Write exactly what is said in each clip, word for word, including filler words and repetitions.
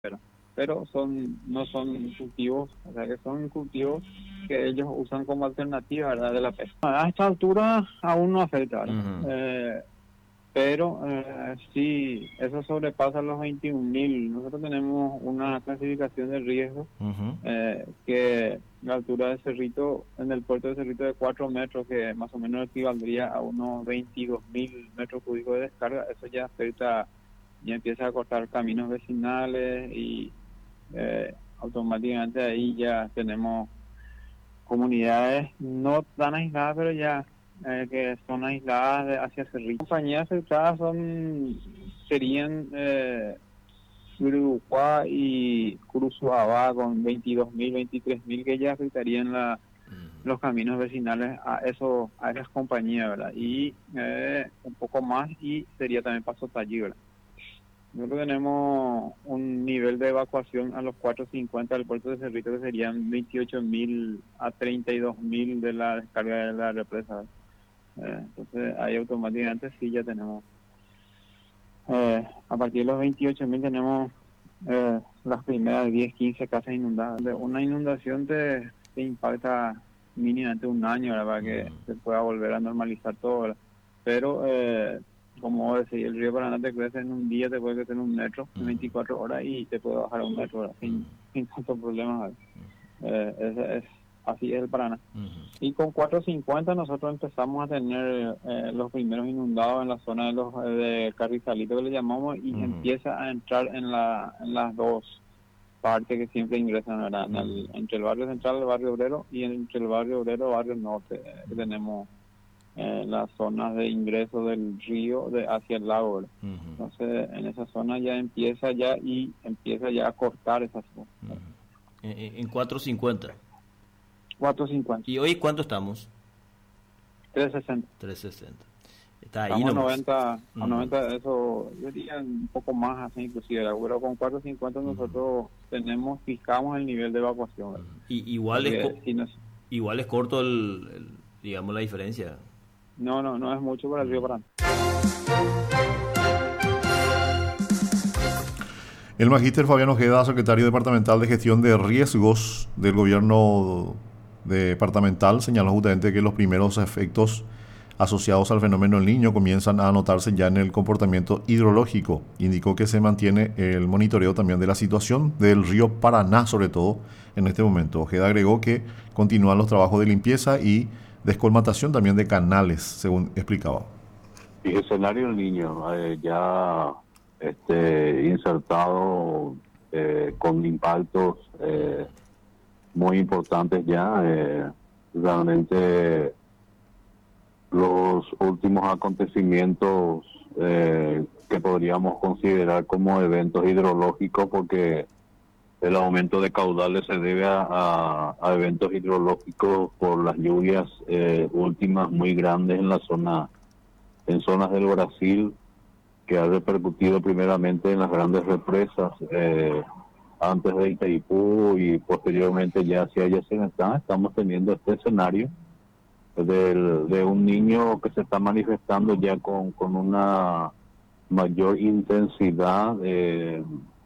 pero, pero son no son cultivos, o sea que son cultivos que ellos usan como alternativa, ¿verdad? De la pesca. A esta altura aún no afecta, ¿verdad? Ujú. Eh, pero eh, sí, eso sobrepasa los veintiún mil. Nosotros tenemos una clasificación de riesgo Ujú. eh, que la altura del cerrito, en el puerto de Cerrito de cuatro metros, que más o menos equivaldría a unos veintidós mil metros cúbicos de descarga, eso ya afecta, ya empieza a cortar caminos vecinales y eh, automáticamente ahí ya tenemos comunidades no tan aisladas, pero ya eh, que son aisladas de, hacia Cerrito. Compañías afectadas son, serían eh, Uruguay y Cruzuabá con veintidós mil, veintitrés mil que ya afectarían la, los caminos vecinales a eso, a esas compañías, ¿verdad? Y eh, un poco más y sería también Paso Tallí, ¿verdad? Nosotros tenemos un nivel de evacuación a los cuatrocientos cincuenta del puerto de Cerrito que serían veintiocho mil a treinta y dos mil de la descarga de la represa. Eh, entonces ahí automáticamente sí ya tenemos. Eh, a partir de los veintiocho mil tenemos eh, las primeras diez, quince casas inundadas. De una inundación te, te impacta mínimamente un año, ¿verdad? Para que se pueda volver a normalizar todo, ¿verdad? Pero, eh, como decía, el río Paraná te crece en un día, te puede crecer en un metro, en veinticuatro horas y te puede bajar a un metro, ¿verdad? Sin, sin tantos problemas, ¿verdad? Eh, es, es, así es el Paraná. Y con cuatrocientos cincuenta nosotros empezamos a tener eh, los primeros inundados en la zona de los de Carrizalito que le llamamos y Ujú. empieza a entrar en la en las dos partes que siempre ingresan, ¿verdad? En el, entre el barrio central, el barrio obrero y entre el barrio obrero y el barrio norte, eh, que tenemos eh, las zonas de ingreso del río de hacia el lago, ¿verdad? Entonces en esa zona ya empieza ya y empieza ya a cortar esa zona. En, en cuatrocientos cincuenta. cuatrocientos cincuenta, ¿Y hoy cuánto estamos? trescientos sesenta. trescientos sesenta. Está ahí Estamos a nomás. noventa, a Ujú. noventa, eso yo diría un poco más así inclusive, pero con cuatrocientos cincuenta nosotros tenemos, fijamos el nivel de evacuación, ¿verdad? Y, O sea igual es co- que si nos, igual es corto el, el- digamos, la diferencia. no, no, no es mucho para el río Paraná. El magíster Fabián Ojeda, secretario departamental de gestión de riesgos del gobierno departamental, señaló justamente que los primeros efectos asociados al fenómeno El Niño comienzan a notarse ya en el comportamiento hidrológico. Indicó que se mantiene el monitoreo también de la situación del río Paraná, sobre todo en este momento. Ojeda agregó que continúan los trabajos de limpieza y descolmatación también de canales, según explicaba. Y escenario El Niño, eh, ya este, insertado eh, con impactos eh, muy importantes ya. Eh, realmente los últimos acontecimientos eh, que podríamos considerar como eventos hidrológicos, porque el aumento de caudales se debe a, a, a eventos hidrológicos por las lluvias eh, últimas muy grandes en la zona, en zonas del Brasil, que ha repercutido primeramente en las grandes represas eh, antes de Itaipú y posteriormente ya hacia Yacyretá. Estamos teniendo este escenario del, de un niño que se está manifestando ya con, con una mayor intensidad, eh,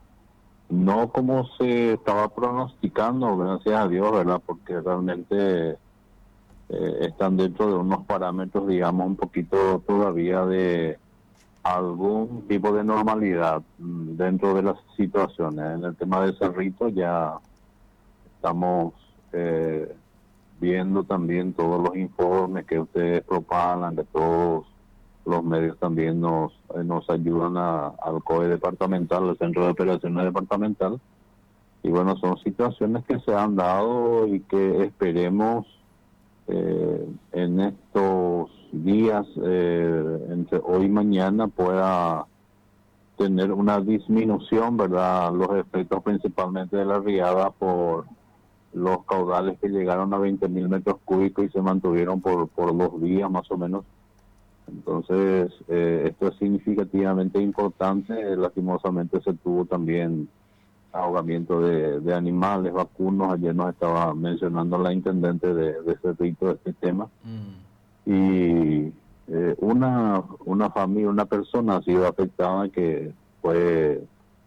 no como se estaba pronosticando, gracias a Dios, ¿verdad? Porque realmente eh, están dentro de unos parámetros, digamos, un poquito todavía de algún tipo de normalidad mm, dentro de las situaciones. En el tema de Cerrito ya estamos eh, viendo también todos los informes que ustedes propagan, que todos los medios también nos, eh, nos ayudan a, al C O E departamental, al Centro de Operaciones Departamental. Y bueno, son situaciones que se han dado y que esperemos eh, en estos días, eh, entre hoy y mañana, pueda tener una disminución, ¿verdad? Los efectos principalmente de la riada por los caudales que llegaron a veinte mil metros cúbicos y se mantuvieron por, por dos días más o menos. Entonces, eh, esto es significativamente importante. Lastimosamente se tuvo también ahogamiento de, de animales, vacunos. Ayer nos estaba mencionando la intendente de, de Cerrito este tema. Mm. Y eh, una, una familia, una persona ha sido afectada que fue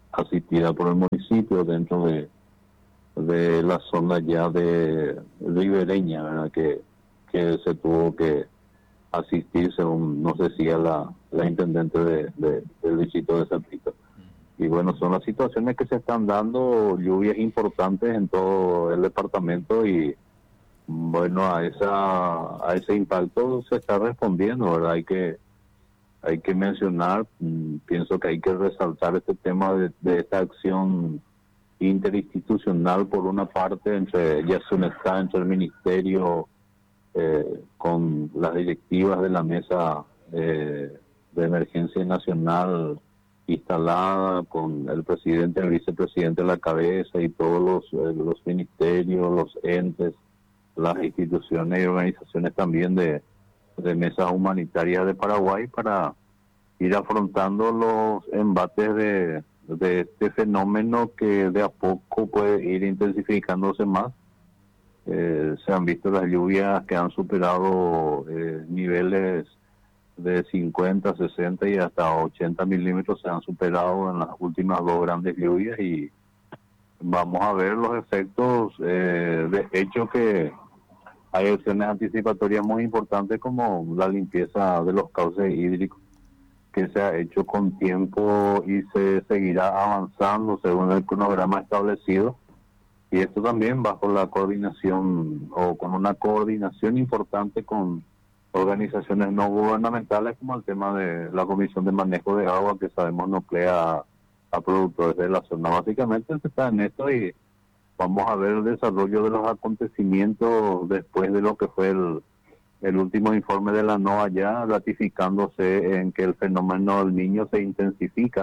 asistida por el municipio dentro de, de la zona ya de ribereña, ¿verdad? Que, que se tuvo que asistir, según nos decía la, la intendente de, de, del distrito de Cerrito. Y bueno, son las situaciones que se están dando, lluvias importantes en todo el departamento y bueno, a esa a ese impacto se está respondiendo, ¿verdad? Hay que hay que mencionar, mmm, pienso que hay que resaltar este tema de, de esta acción interinstitucional por una parte, entre ya se está entre el ministerio eh, con las directivas de la mesa eh, de emergencia nacional instalada, con el presidente, el vicepresidente a la cabeza y todos los, eh, los ministerios, los entes, las instituciones y organizaciones también de, de mesas humanitarias de Paraguay para ir afrontando los embates de, de este fenómeno que de a poco puede ir intensificándose más. Eh, se han visto las lluvias que han superado eh, niveles de cincuenta, sesenta y hasta ochenta milímetros, se han superado en las últimas dos grandes lluvias y vamos a ver los efectos. Eh, de hecho que hay acciones anticipatorias muy importantes como la limpieza de los cauces hídricos que se ha hecho con tiempo y se seguirá avanzando según el cronograma establecido, y esto también bajo la coordinación o con una coordinación importante con organizaciones no gubernamentales como el tema de la Comisión de Manejo de Agua, que sabemos nuclea a, a productores de la zona. Básicamente se está en esto y vamos a ver el desarrollo de los acontecimientos después de lo que fue el, el último informe de la NOAA, ya ratificándose en que el fenómeno del Niño se intensifica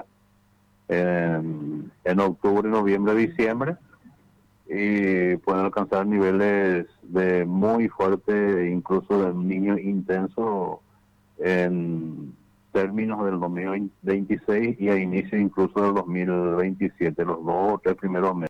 en, en octubre, noviembre, diciembre, y pueden alcanzar niveles de muy fuerte, incluso de Niño intenso en términos del dos mil veintiséis y a inicio incluso del dos mil veintisiete, los dos o tres primeros meses.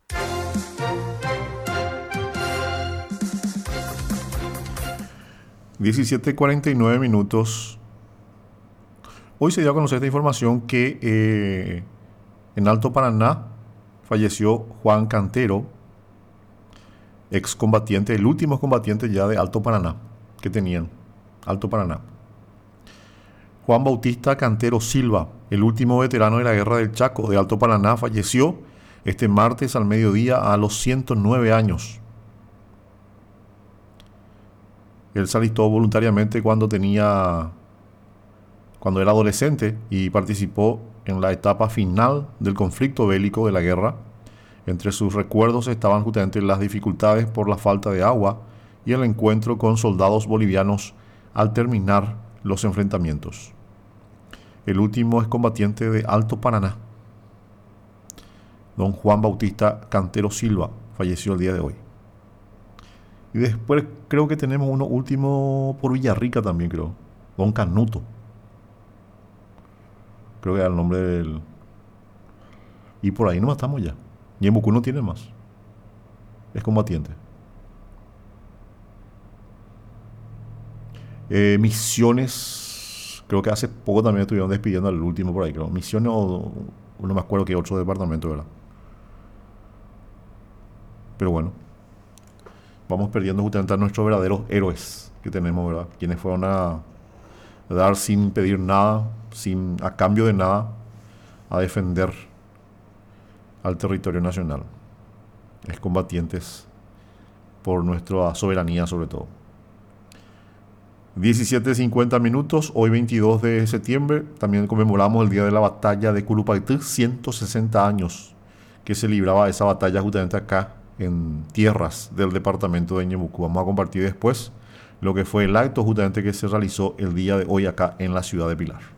diecisiete cuarenta y nueve minutos. Hoy se dio a conocer esta información que eh, en Alto Paraná falleció Juan Cantero, excombatiente, el último combatiente ya de Alto Paraná que tenían, Alto Paraná. Juan Bautista Cantero Silva, el último veterano de la Guerra del Chaco de Alto Paraná, falleció este martes al mediodía a los ciento nueve años. Él se alistó voluntariamente cuando tenía, cuando era adolescente y participó en la etapa final del conflicto bélico de la guerra. Entre sus recuerdos estaban justamente las dificultades por la falta de agua y el encuentro con soldados bolivianos al terminar los enfrentamientos. El último excombatiente de Alto Paraná, don Juan Bautista Cantero Silva, falleció el día de hoy. Y después creo que tenemos uno último por Villarrica también, creo. Don Canuto. Creo que era el nombre del... Y por ahí no estamos ya. Ñemucú no tiene más. Es combatiente. Eh, Misiones, creo que hace poco también estuvieron despidiendo al último por ahí, creo. Misiones o no me acuerdo que otro departamento, ¿verdad? Pero bueno, vamos perdiendo justamente a nuestros verdaderos héroes que tenemos, ¿verdad? Quienes fueron a dar sin pedir nada, sin a cambio de nada, a defender al territorio nacional. Es combatientes por nuestra soberanía sobre todo. diecisiete cincuenta minutos, hoy veintidós de septiembre, también conmemoramos el día de la batalla de Curupaití, ciento sesenta años que se libraba esa batalla justamente acá en tierras del departamento de Ñemucú. Vamos a compartir después lo que fue el acto justamente que se realizó el día de hoy acá en la ciudad de Pilar.